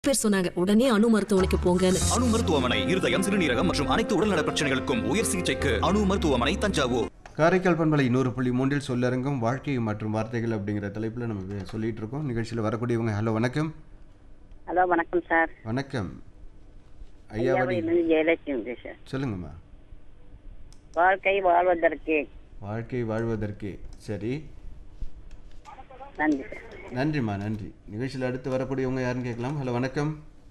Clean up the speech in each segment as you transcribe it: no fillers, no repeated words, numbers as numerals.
பேர் சொன்னாங்க உடனே அணு மருத்துவமனைக்கு போங்கன்னு. அணு மருத்துவமனை இருதயம், சிறுநீரகம் மற்றும் அனைத்து உடல்நல பிரச்சனைகளுக்கும் உயர் சிகிச்சைக்கு அணு மருத்துவமனை, தஞ்சாவூர். காரைக்கால் பண்பலை 100.3 சொல்லரங்கம் வாழ்க்கை மற்றும் வார்த்தைகள் அப்படிங்கிற தலைப்பில் நம்ம சொல்லிட்டு இருக்கோம். நிகழ்ச்சியில் வரக்கூடியவங்க ஹலோ வணக்கம். ஹலோ வணக்கம் சார். வணக்கம் ஐயா. ஜெயலட்சுமி பேசுறேன். சொல்லுங்கம்மா. வாழ்க்கை வாழ்வதற்கு. வாழ்க்கை வாழ்வதற்கு. சரி, நன்றி சார். நன்றிம்மா, நன்றி. நிகழ்ச்சியில் அடுத்து வரக்கூடியவங்க யாருன்னு கேட்கலாம். ஹலோ வணக்கம்.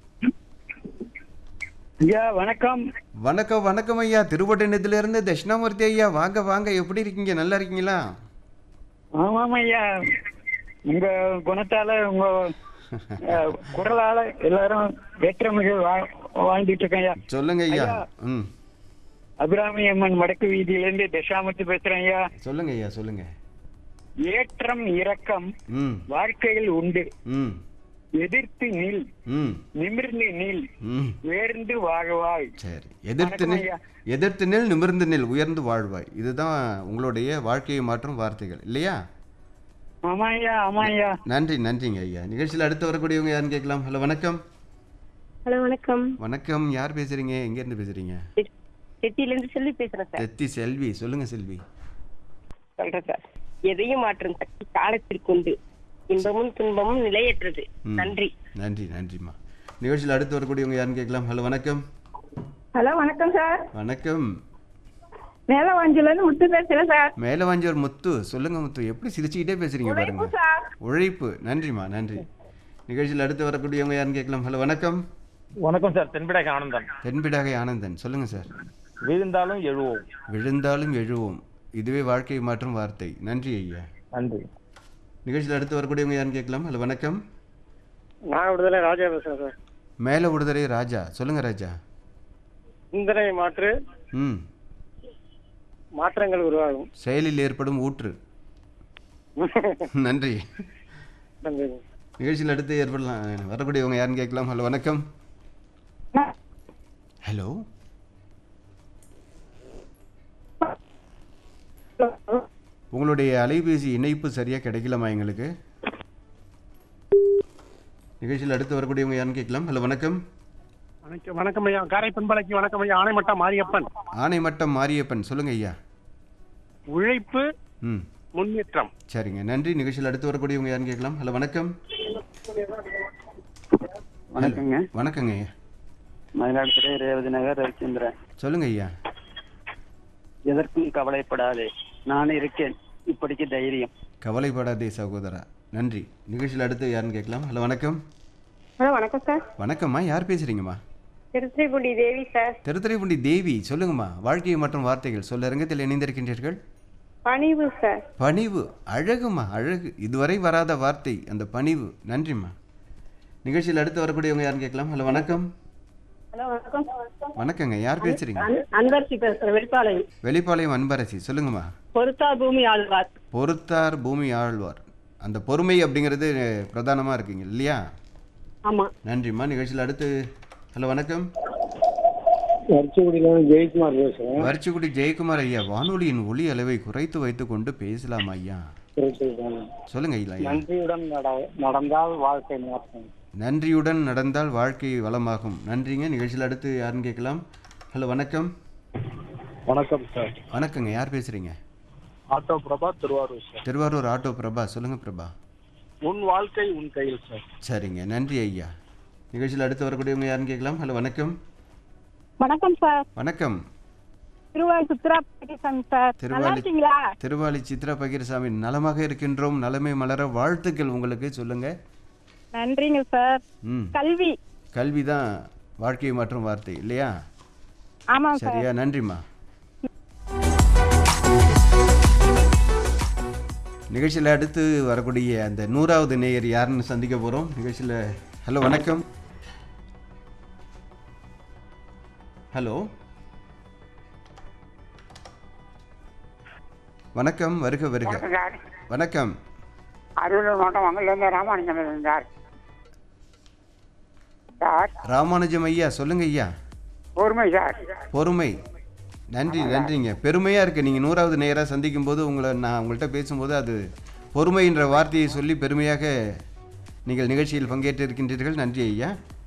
ஐயா வணக்கம். வணக்கம் வணக்கம் ஐயா. திருவட்டணத்திலிருந்து தட்சிணாமூர்த்தி ஐயா. வாங்க வாங்க, எப்படி இருக்கீங்க? நல்லா இருக்கீங்களா? ஆமாம் ஐயா, உங்க குணத்தால உங்க குரலால எல்லாரும் வேற்றமிகு வாழ்ந்துட்டு இருக்கேன் ஐயா. சொல்லுங்க ஐயா. ம், அபிராமி அம்மன் வடக்கு வீதியிலிருந்து தசாமூர்த்தி பேசுறேன் ஐயா. சொல்லுங்க ஐயா, சொல்லுங்க. ஏற்றம் இறக்கம் ம் வாழ்க்கையில் உண்டு. ம் எதிர்த்து நில், ம் நிமிர்ந்து நில், ம் உயர்ந்து வாழ்வாய். சரி, எதிர்த்து வணக்கம் நில், ஐயா. எதிர்த்து நில், நிமிர்ந்து நில், உயர்ந்து வாழ்வாய். இதுதான் உங்களுடைய வாழ்க்கையை மாற்றும் வார்த்தைகள் இல்லையா? ஆமா ஐயா, ஆமா ஐயா. நன்றி, நன்றிங்க ஐயா. நிகழ்ச்சியில் அடுத்து வரக்கூடியவங்க யாருன்னு கேட்கலாம். ஹலோ வணக்கம். ஹலோ வணக்கம். வணக்கம், யார் பேசுறீங்க? எங்கேருந்து பேசுறீங்க? செட்டியிலிருந்து செல்வி பேசுறேன் சார். தெத்தி செல்வி. சொல்லுங்க செல்வி. சொல்றேன் சார். எதையும் மாற்றும் சக்தி காலத்திற்குண்டு, இன்பமும் துன்பமும் நிலையற்றது. ம். நன்றி. நன்றி, நன்றிம்மா. நிகழ்ச்சியில் அடுத்து வரக்கூடியவங்க யாருன்னு கேட்கலாம். ஹலோ வணக்கம். ஹலோ வணக்கம் சார். வணக்கம். மேலவாஞ்சிலேருந்து முத்து பேசுறேன் சார். மேலே வாஞ்சவர் முத்து. சொல்லுங்க முத்து, எப்படி சிரிச்சுக்கிட்டே பேசுறீங்க பாருங்க. சார் உழைப்பு. நன்றிம்மா, நன்றி. நிகழ்ச்சியில் அடுத்து வரக்கூடியவங்க யாருன்னு கேட்கலாம். ஹலோ வணக்கம். வணக்கம் சார். தென்பிடாக ஆனந்தன். தென்பிடாகை ஆனந்தன். சொல்லுங்க சார். விழுந்தாலும் எழுவோம். விழுந்தாலும் எழுவோம். இதுவே வாழ்க்கையை மாற்றும் வார்த்தை. நன்றி ஐயா. நன்றி. நிகழ்ச்சியில் அடுத்து வரக்கூடியவங்க யாருன்னு கேட்கலாம். ஹலோ வணக்கம். நான் விடுதலை ராஜா பேசுறேன் சார். மேலே விடுதலை ராஜா. சொல்லுங்க ராஜா. சிந்தனை மாற்று, ம் மாற்றங்கள் உருவாகும். செயலில் ஏற்படும் ஊற்று. நன்றி. நிகழ்ச்சியில் அடுத்து ஏற்படலாம் வரக்கூடியவங்க யாருன்னு கேட்கலாம். ஹலோ வணக்கம். ஹலோ உங்களுடைய அலைபேசி இணைப்பு சரியாக கிடைக்கலாமா எங்களுக்கு? நிகழ்ச்சியில் அடுத்து வரக்கூடியவங்க யாருன்னு கேட்கலாம். ஹலோ வணக்கம். வணக்கம். வணக்கம் ஐயா. காரை பண்பலைக்கு வணக்கம் ஐயா. ஆனைமட்டம் மாரியப்பன். ஆனைமட்டம் மாரியப்பன். சொல்லுங்க ஐயா. உழைப்பு, ம் முன்னேற்றம். சரிங்க, நன்றி. நிகழ்ச்சியில் அடுத்து வரக்கூடியவங்க யாருன்னு கேட்கலாம். ஹலோ வணக்கம். வணக்கங்க. வணக்கங்க ஐயா. மயிலாடுதுறை ரேவதி நகர் ரவிச்சந்திரன். சொல்லுங்க ஐயா. எதற்கும் கவலைப்படாதே, நான் இருக்கேன், இப்படிக்கு தைரியம். கவலைப்படாதே சகோதரா. நன்றி. நிகழ்ச்சியில் அடுத்து யாருன்னு கேட்கலாம். ஹலோ வணக்கம். ஹலோ வணக்கம் சார். வணக்கம்மா, யார் பேசுறீங்கம்மா? திருச்சிபுண்டி தேவி சார். திருத்துறைப்பூண்டி தேவி. சொல்லுங்கம்மா. வாழ்க்கையை மற்றும் வார்த்தைகள் சொல்ல அரங்கத்தில் இணைந்திருக்கின்றீர்கள். பணிவு சார். பணிவு. அழகுமா, அழகு. இதுவரை வராத வார்த்தை அந்த பணிவு. நன்றிம்மா. நிகழ்ச்சியில் அடுத்து வரக்கூடியவங்க யாருன்னு கேட்கலாம். ஹலோ வணக்கம். ஹலோ வணக்கம். வணக்கங்க, யார் பேசுறீங்க? அன்பரசி பேசுறேன், வெளிப்பாளையம். வெளிப்பாளையம் அன்பரசி. சொல்லுங்கம்மா. பொறுத்தா பூமி ஆழ்வார். பொறுத்தார் பூமி ஆழ்வார். அந்த பொறுமை அப்படிங்கிறது பிரதானமாக இருக்குங்க இல்லையா? ஆமா. நன்றிம்மா. நிகழ்ச்சியில் அடுத்து ஹலோ வணக்கம். ஜெயக்குமார் பேசுறேன். வரிச்சிக்குடி ஜெயக்குமார் ஐயா. வானொலியின் ஒலி அளவை குறைத்து வைத்துக் கொண்டு பேசலாம் ஐயா. சொல்லுங்க ஐயா. நன்றியுடன் நடந்தால் வாழ்க்கை மாற்றம். நன்றியுடன் நடந்தால் வாழ்க்கை வளமாகும். நன்றிங்க. நிகழ்ச்சியில் அடுத்து யாருன்னு கேட்கலாம். ஹலோ வணக்கம். வணக்கம் சார். வணக்கங்க, யார் பேசுறீங்க? Auto Prabha, Thiruvarur sir. Thiruvarur auto Prabha. சொல்லுங்க பிரபா. உன் வாழ்க்கை உன் கையில் சார். சரிங்க, நன்றி ஐயா. நிகழ்ச்சியில் அடுத்து வரக்கூடியவங்க யாருன்னு கேட்கலாம். ஹலோ வணக்கம். வணக்கம் சார். வணக்கம். திருவாய் சித்ரா பாகிஸ்தான் சார். நல்லா இருக்கீங்களா? திருவாலி சித்ரா பகீரசாமி. நலமாக இருக்கின்றோம். நலமை மலர வாழ்த்துக்கள் உங்களுக்கு. சொல்லுங்க. நன்றிங்க சார். ம் கல்வி. கல்வி தான் வாழ்க்கையை மாற்றும் வார்த்தை இல்லையா? ஆமாம் சார். சரியா, நன்றிம்மா. நிகழ்ச்சியில் அடுத்து வரக்கூடிய அந்த 100வது நேயர் யாருன்னு சந்திக்க போகிறோம் நிகழ்ச்சியில். ஹலோ வணக்கம். ஹலோ வணக்கம். வருக வருக. வணக்கம். அரியலூர் மாவட்டம் மங்கலேருந்து ராமானுஜம் இருந்தார் சார். ராமானுஜம் ஐயா. சொல்லுங்க ஐயா. பொறுமை சார். பொறுமை. நன்றி, நன்றிங்க. பெருமையாக இருக்குது. நீங்கள் 100வது நேராக சந்திக்கும் போது நான் உங்கள்கிட்ட பேசும்போது அது பொறுமை என்ற வார்த்தையை சொல்லி பெருமையாக நீங்கள் நிகழ்ச்சியில் பங்கேற்று இருக்கின்றீர்கள். நன்றி ஐயா.